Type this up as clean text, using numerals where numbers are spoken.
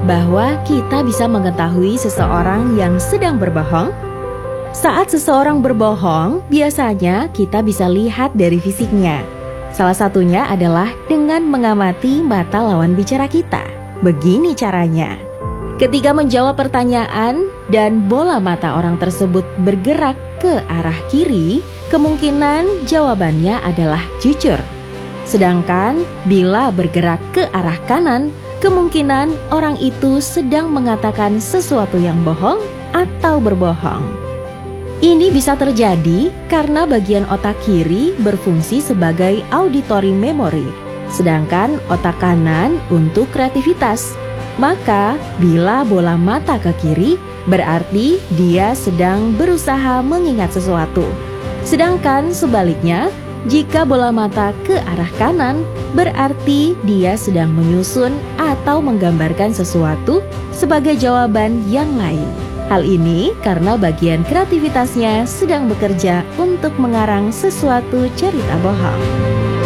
bahwa kita bisa mengetahui seseorang yang sedang berbohong? Saat seseorang berbohong, biasanya kita bisa lihat dari fisiknya. Salah satunya adalah dengan mengamati mata lawan bicara kita. Begini caranya. Ketika menjawab pertanyaan dan bola mata orang tersebut bergerak ke arah kiri, kemungkinan jawabannya adalah jujur. Sedangkan bila bergerak ke arah kanan, kemungkinan orang itu sedang mengatakan sesuatu yang bohong atau berbohong. Ini bisa terjadi karena bagian otak kiri berfungsi sebagai auditory memory, sedangkan otak kanan untuk kreativitas. Maka, bila bola mata ke kiri, berarti dia sedang berusaha mengingat sesuatu. Sedangkan sebaliknya, jika bola mata ke arah kanan, berarti dia sedang menyusun atau menggambarkan sesuatu sebagai jawaban yang lain. Hal ini karena bagian kreativitasnya sedang bekerja untuk mengarang sesuatu cerita bohong.